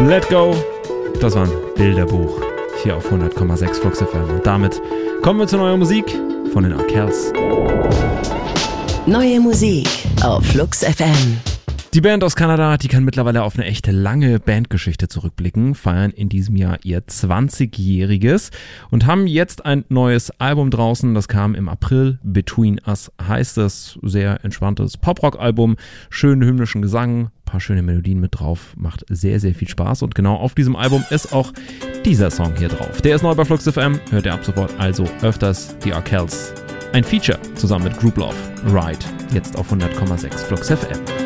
Let Go. Das war ein Bilderbuch hier auf 100,6 Flux FM. Und damit kommen wir zu neuer Musik von den Arkells. Neue Musik auf Flux FM. Die Band aus Kanada, die kann mittlerweile auf eine echt lange Bandgeschichte zurückblicken, feiern in diesem Jahr ihr 20-jähriges und haben jetzt ein neues Album draußen, das kam im April. Between Us heißt es, sehr entspanntes Pop-Rock-Album, schönen hymnischen Gesang, paar schöne Melodien mit drauf, macht sehr, sehr viel Spaß und genau auf diesem Album ist auch dieser Song hier drauf. Der ist neu bei Flux FM, hört ihr ab sofort also öfters die Arkells. Ein Feature zusammen mit Group Love, Ride, jetzt auf 100,6 Flux FM.